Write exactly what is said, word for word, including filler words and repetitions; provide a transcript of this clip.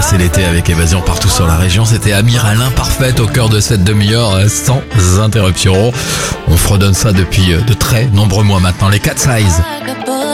c'est l'été avec Évasion partout sur la région. C'était Amir à l'imparfaite au cœur de cette demi-heure euh, sans interruption. On fredonne ça depuis euh, de très nombreux mois maintenant. Les Cat Size.